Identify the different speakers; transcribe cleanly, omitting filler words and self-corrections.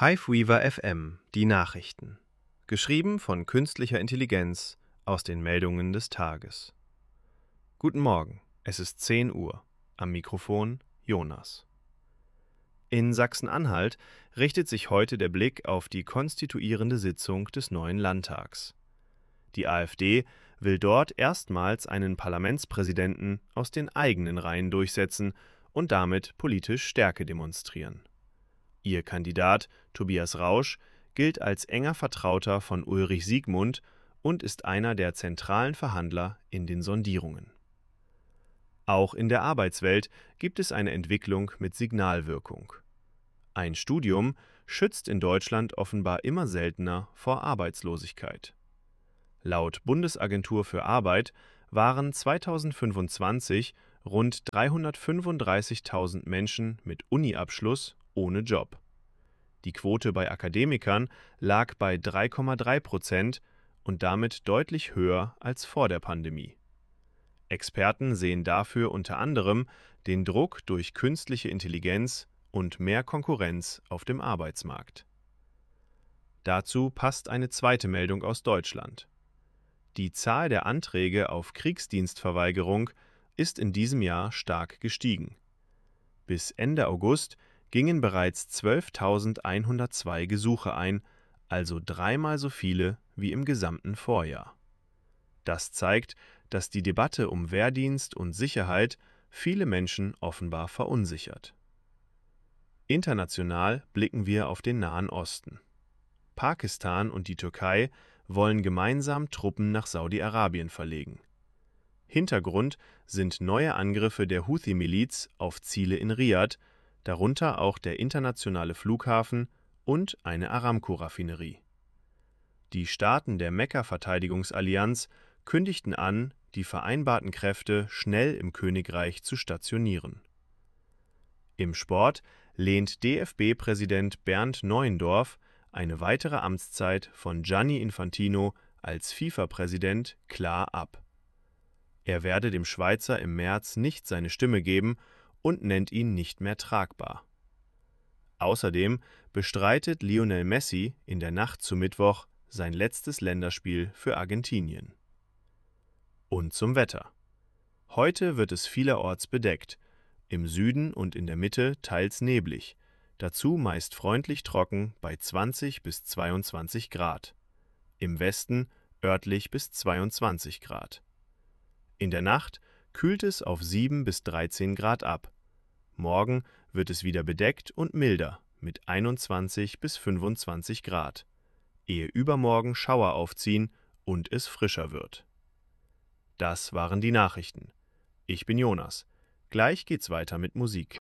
Speaker 1: Hiveweaver FM, die Nachrichten. Geschrieben von künstlicher Intelligenz aus den Meldungen des Tages. Guten Morgen, es ist 10 Uhr. Am Mikrofon Jonas. In Sachsen-Anhalt richtet sich heute der Blick auf die konstituierende Sitzung des neuen Landtags. Die AfD will dort erstmals einen Parlamentspräsidenten aus den eigenen Reihen durchsetzen und damit politisch Stärke demonstrieren. Ihr Kandidat, Tobias Rausch, gilt als enger Vertrauter von Ulrich Siegmund und ist einer der zentralen Verhandler in den Sondierungen. Auch in der Arbeitswelt gibt es eine Entwicklung mit Signalwirkung. Ein Studium schützt in Deutschland offenbar immer seltener vor Arbeitslosigkeit. Laut Bundesagentur für Arbeit waren 2025 rund 335.000 Menschen mit Uni-Abschluss ohne Job. Die Quote bei Akademikern lag bei 3,3% und damit deutlich höher als vor der Pandemie. Experten sehen dafür unter anderem den Druck durch künstliche Intelligenz und mehr Konkurrenz auf dem Arbeitsmarkt. Dazu passt eine zweite Meldung aus Deutschland. Die Zahl der Anträge auf Kriegsdienstverweigerung ist in diesem Jahr stark gestiegen. Bis Ende August gingen bereits 12.102 Gesuche ein, also dreimal so viele wie im gesamten Vorjahr. Das zeigt, dass die Debatte um Wehrdienst und Sicherheit viele Menschen offenbar verunsichert. International blicken wir auf den Nahen Osten. Pakistan und die Türkei wollen gemeinsam Truppen nach Saudi-Arabien verlegen. Hintergrund sind neue Angriffe der Houthi-Miliz auf Ziele in Riad, darunter auch der internationale Flughafen und eine Aramco-Raffinerie. Die Staaten der Mekka-Verteidigungsallianz kündigten an, die vereinbarten Kräfte schnell im Königreich zu stationieren. Im Sport lehnt DFB-Präsident Bernd Neuendorf eine weitere Amtszeit von Gianni Infantino als FIFA-Präsident klar ab. Er werde dem Schweizer im März nicht seine Stimme geben und nennt ihn nicht mehr tragbar. Außerdem bestreitet Lionel Messi in der Nacht zu Mittwoch sein letztes Länderspiel für Argentinien. Und zum Wetter. Heute wird es vielerorts bedeckt, im Süden und in der Mitte teils neblig, dazu meist freundlich trocken bei 20 bis 22 Grad. Im Westen örtlich bis 22 Grad. In der Nacht kühlt es auf 7 bis 13 Grad ab. Morgen wird es wieder bedeckt und milder mit 21 bis 25 Grad, ehe übermorgen Schauer aufziehen und es frischer wird. Das waren die Nachrichten. Ich bin Jonas. Gleich geht's weiter mit Musik.